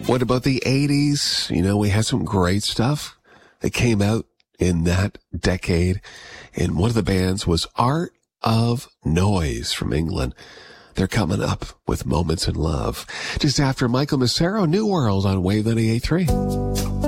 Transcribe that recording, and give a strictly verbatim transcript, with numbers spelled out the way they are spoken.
What about the eighties? You know, we had some great stuff that came out in that decade. And one of the bands was Art of Noise from England. They're coming up with Moments in Love. Just after Michael Massaro, New World on Wave ninety-eight point three.